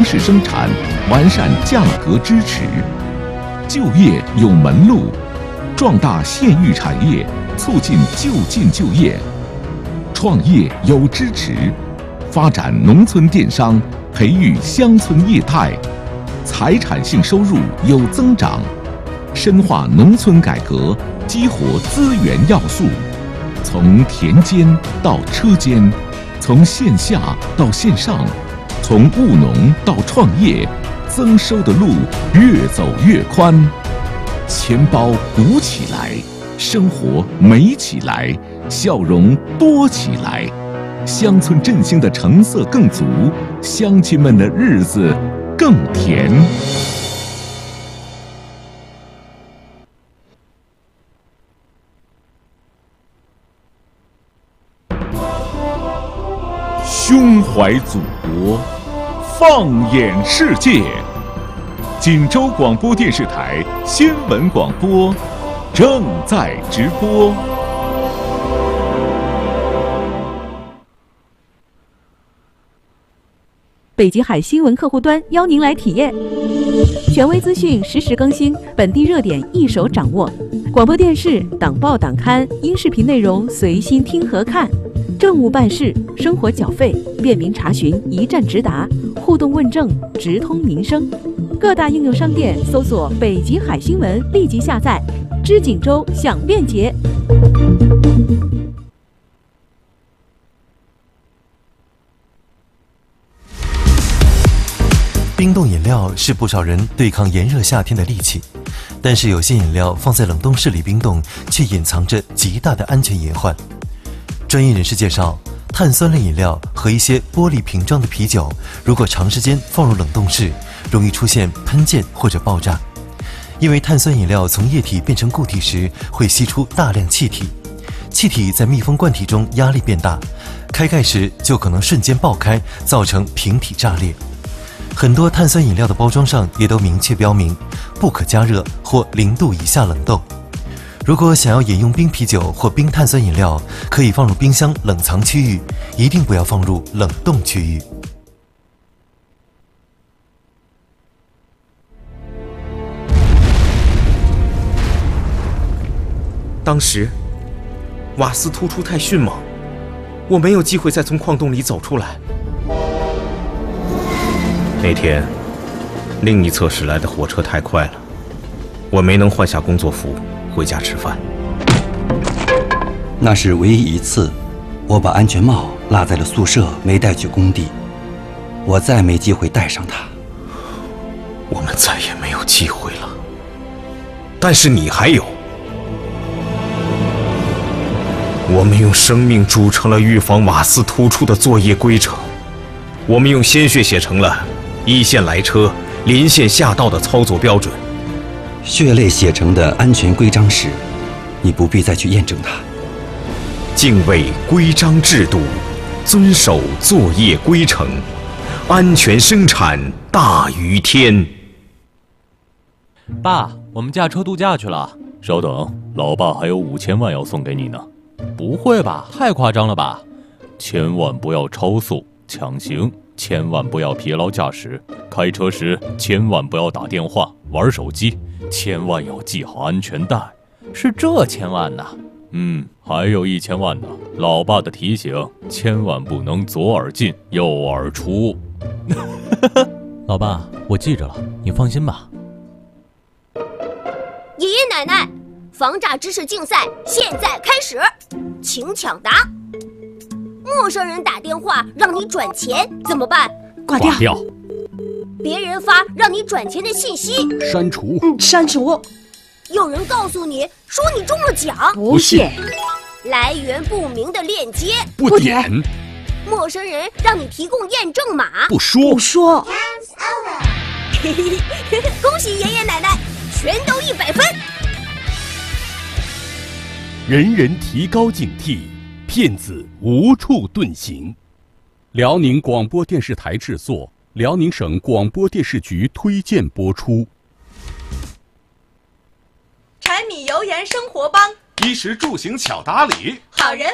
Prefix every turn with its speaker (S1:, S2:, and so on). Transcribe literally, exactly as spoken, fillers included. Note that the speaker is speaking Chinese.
S1: 式生产，完善价格支持；就业有门路，壮大县域产业，促进就近就业；创业有支持，发展农村电商，培育乡村业态；财产性收入有增长，深化农村改革，激活资源要素。从田间到车间，从线下到线上，从务农到创业，增收的路越走越宽，钱包鼓起来，生活美起来，笑容多起来，乡村振兴的成色更足，乡亲们的日子更甜。胸怀祖国，放眼世界。锦州广播电视台新闻广播正在直播。
S2: 北极海新闻客户端邀您来体验，权威资讯实时更新，本地热点一手掌握。广播电视、党报党刊、音视频内容随心听和看。政务办事、生活缴费、便民查询一站直达，互动问政直通民生。各大应用商店搜索北极海新闻，立即下载，知锦州享便捷。
S3: 冰冻饮料是不少人对抗炎热夏天的利器，但是有些饮料放在冷冻室里冰冻，却隐藏着极大的安全隐患。专业人士介绍，碳酸类饮料和一些玻璃瓶装的啤酒，如果长时间放入冷冻室，容易出现喷溅或者爆炸。因为碳酸饮料从液体变成固体时，会吸出大量气体，气体在密封罐体中压力变大，开盖时就可能瞬间爆开，造成瓶体炸裂。很多碳酸饮料的包装上也都明确标明，不可加热或零度以下冷冻。如果想要饮用冰啤酒或冰碳酸饮料，可以放入冰箱冷藏区域，一定不要放入冷冻区域。
S4: 当时，瓦斯突出太迅猛，我没有机会再从矿洞里走出来。那天，另一侧驶来的火车太快了，我没能换下工作服回家吃饭。
S5: 那是唯一一次，我把安全帽落在了宿舍，没带去工地。我再没机会戴上它。
S4: 我们再也没有机会了。但是你还有。我们用生命铸成了预防瓦斯突出的作业规程，我们用鲜血写成了一线来车、临线下道的操作标准。
S5: 血泪写成的安全规章时，你不必再去验证它。
S4: 敬畏规章制度，遵守作业规程，安全生产大于天。
S6: 爸，我们驾车度假去了。稍等，老爸还有五千万要送给你呢。不会吧，太夸张了吧！千万不要超速、抢行，千万不要疲劳驾驶，开车时千万不要打电话、玩手机，千万要系好安全带。是这千万呢？嗯，还有一千万呢。老爸的提醒，千万不能左耳进右耳出。
S7: 老爸，我记着了，你放心吧。
S8: 爷爷奶奶，防诈知识竞赛现在开始，请抢答。陌生人打电话让你转钱怎么办？
S2: 挂掉。
S6: 挂掉。
S8: 别人发让你转钱的信息，
S9: 删除。
S2: 嗯，删除。
S8: 有人告诉你说你中了奖，
S2: 不信。
S8: 来源不明的链接，
S9: 不点。
S8: 陌生人让你提供验证码，
S9: 不说。
S2: 不说。
S8: 恭喜爷爷奶奶，全都一百分。
S9: 人人提高警惕，骗子无处遁形。辽宁广播电视台制作，辽宁省广播电视局推荐播出。
S10: 柴米油盐生活帮，
S11: 衣食住行巧打理，
S10: 好人